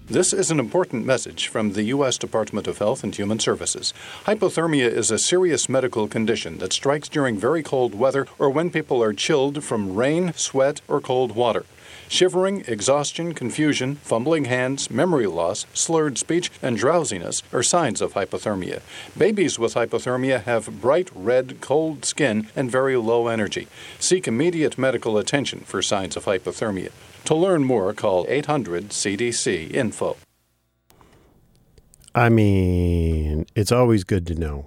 This is an important message from the U.S. Department of Health and Human Services. Hypothermia is a serious medical condition that strikes during very cold weather or when people are chilled from rain, sweat, or cold water. Shivering, exhaustion, confusion, fumbling hands, memory loss, slurred speech, and drowsiness are signs of hypothermia. Babies with hypothermia have bright red, cold skin and very low energy. Seek immediate medical attention for signs of hypothermia. To learn more, call 800-CDC-INFO. I mean, it's always good to know.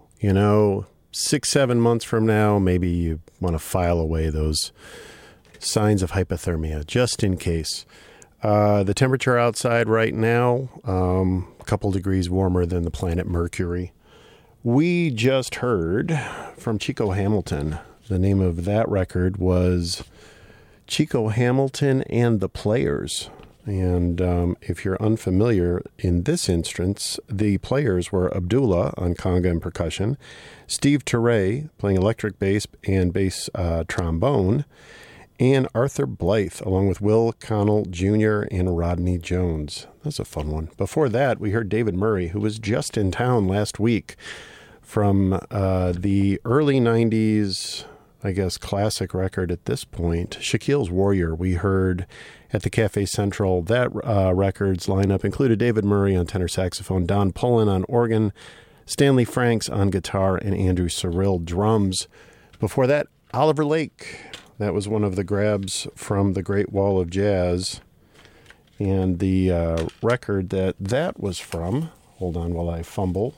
6-7 months from now, maybe you want to file away those signs of hypothermia, just in case. The temperature outside right now, a couple degrees warmer than the planet Mercury. We just heard from Chico Hamilton. The name of that record was Chico Hamilton and the Players. And if you're unfamiliar, in this instance, the Players were Abdullah on conga and percussion, Steve Turre playing electric bass and bass trombone, and Arthur Blythe, along with Will Connell Jr. and Rodney Jones. That's a fun one. Before that, we heard David Murray, who was just in town last week from the early 90s, I guess, classic record at this point, Shaquille's Warrior. We heard at the Cafe Central. That record's lineup included David Murray on tenor saxophone, Don Pullen on organ, Stanley Franks on guitar, and Andrew Cyril drums. Before that, Oliver Lake. That was one of the grabs from the Great Wall of Jazz. And the record that was from, hold on while I fumble,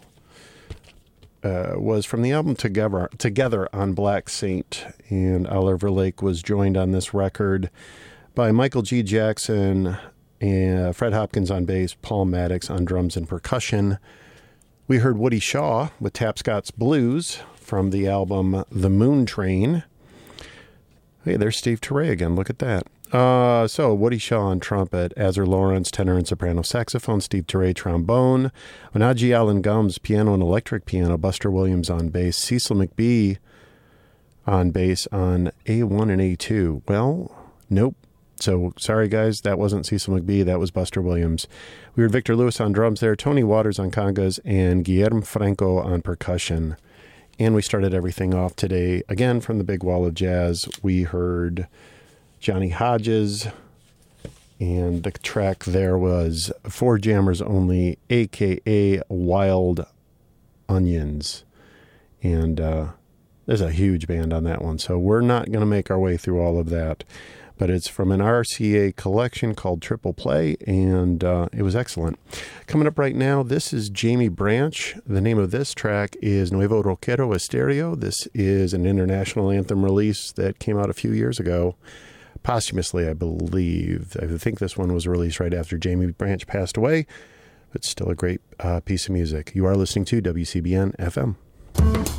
was from the album Together on Black Saint. And Oliver Lake was joined on this record by Michael G. Jackson, and Fred Hopkins on bass, Paul Maddox on drums and percussion. We heard Woody Shaw with Tapscott's Blues from the album The Moon Train. Hey, there's Steve Turre again. Look at that. So Woody Shaw on trumpet, Azar Lawrence, tenor and soprano saxophone, Steve Turre trombone, Onaji Allen Gumbs, piano and electric piano, Buster Williams on bass, Cecil McBee on bass on A1 and A2. Well, nope. So sorry, guys, that wasn't Cecil McBee. That was Buster Williams. We heard Victor Lewis on drums there, Tony Waters on congas, and Guillermo Franco on percussion. And we started everything off today, again, from the Big Wall of Jazz. We heard Johnny Hodges, and the track there was For Jammers Only, a.k.a. Wild Onions. And there's a huge band on that one, so we're not going to make our way through all of that. But it's from an RCA collection called Triple Play, and it was excellent. Coming up right now, this is Jamie Branch. The name of this track is Nuevo Rockero Estéreo. This is an international anthem release that came out a few years ago, posthumously, I believe. I think this one was released right after Jamie Branch passed away, but still a great piece of music. You are listening to WCBN FM.